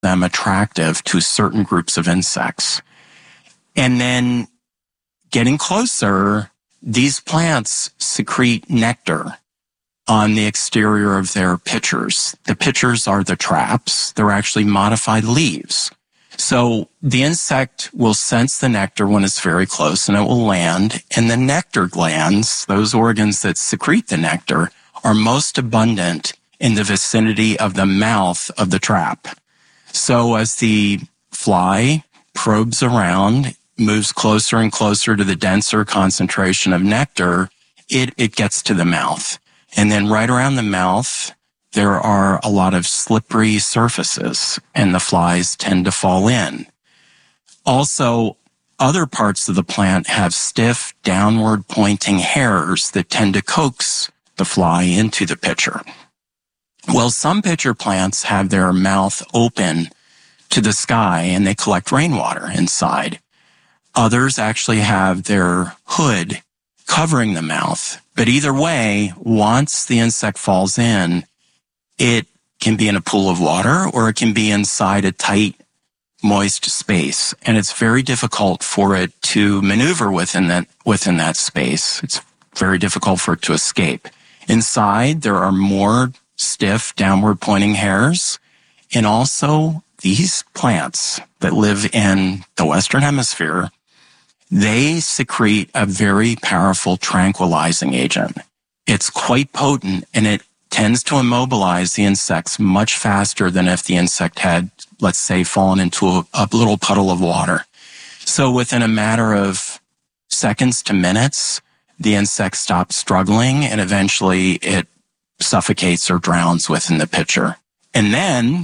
them attractive to certain groups of insects. And then getting closer, these plants secrete nectar on the exterior of their pitchers. The pitchers are the traps. They're actually modified leaves. So the insect will sense the nectar when it's very close and it will land. And the nectar glands, those organs that secrete the nectar, are most abundant in the vicinity of the mouth of the trap. So as the fly probes around, moves closer and closer to the denser concentration of nectar, it gets to the mouth. And then right around the mouth, there are a lot of slippery surfaces, and the flies tend to fall in. Also, other parts of the plant have stiff, downward pointing hairs that tend to coax the fly into the pitcher. Well, some pitcher plants have their mouth open to the sky, and they collect rainwater inside. Others actually have their hood covering the mouth. But either way, once the insect falls in, it can be in a pool of water or it can be inside a tight, moist space. And it's very difficult for it to maneuver within that space. It's very difficult for it to escape. Inside, there are more stiff, downward pointing hairs. And also, these plants that live in the Western Hemisphere, they secrete a very powerful tranquilizing agent. It's quite potent, and it tends to immobilize the insects much faster than if the insect had, let's say, fallen into a little puddle of water. So within a matter of seconds to minutes, the insect stops struggling, and eventually it suffocates or drowns within the pitcher. And then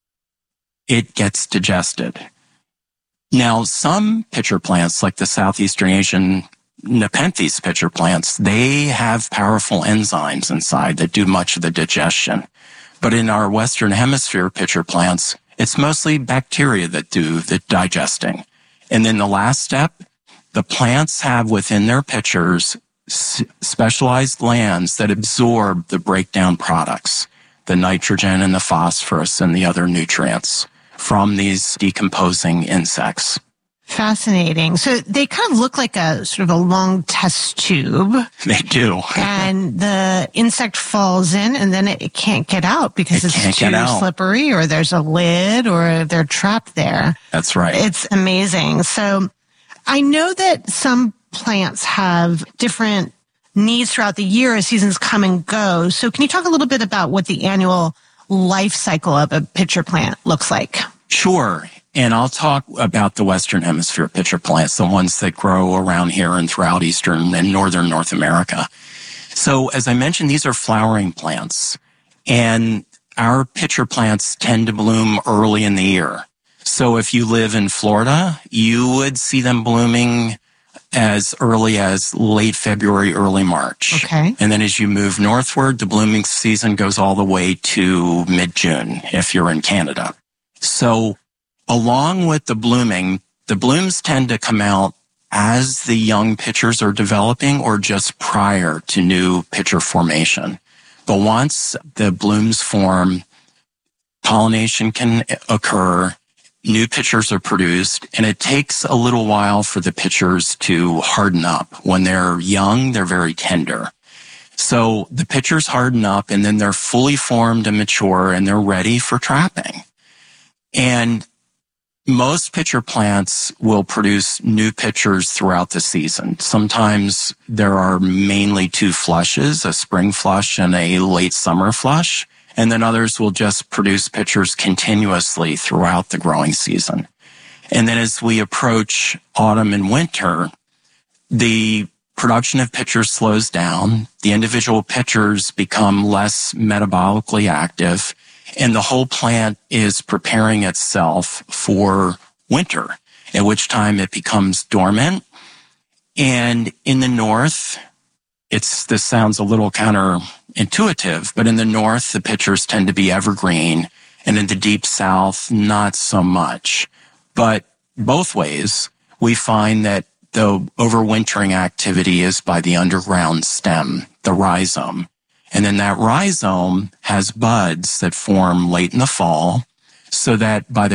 it gets digested. Now, some pitcher plants, like the Southeastern Asian Nepenthes pitcher plants, they have powerful enzymes inside that do much of the digestion. But in our Western Hemisphere pitcher plants, it's mostly bacteria that do the digesting. And then the last step, the plants have within their pitchers specialized glands that absorb the breakdown products, the nitrogen and the phosphorus and the other nutrients from these decomposing insects. Fascinating. So they kind of look like a sort of a long test tube. They do. And the insect falls in and then it can't get out because it's too slippery, or there's a lid, or they're trapped there. That's right. It's amazing. So I know that some plants have different needs throughout the year as seasons come and go. So can you talk a little bit about what the annual life cycle of a pitcher plant looks like? Sure. And I'll talk about the Western Hemisphere pitcher plants, the ones that grow around here and throughout Eastern and Northern North America. So as I mentioned, these are flowering plants, and our pitcher plants tend to bloom early in the year. So if you live in Florida, you would see them blooming as early as late February, early March. Okay. And then as you move northward, the blooming season goes all the way to mid-June if you're in Canada. So along with the blooming, the blooms tend to come out as the young pitchers are developing or just prior to new pitcher formation. But once the blooms form, pollination can occur, new pitchers are produced, and it takes a little while for the pitchers to harden up. When they're young, they're very tender. So the pitchers harden up, and then they're fully formed and mature, and they're ready for trapping. And most pitcher plants will produce new pitchers throughout the season. Sometimes there are mainly two flushes, a spring flush and a late summer flush. And then others will just produce pitchers continuously throughout the growing season. And then as we approach autumn and winter, the production of pitchers slows down. The individual pitchers become less metabolically active, and the whole plant is preparing itself for winter, at which time it becomes dormant. And in the north, this sounds a little counterintuitive, but in the north, the pitchers tend to be evergreen, and in the deep south, not so much. But both ways, we find that the overwintering activity is by the underground stem, the rhizome. And then that rhizome has buds that form late in the fall. so that by the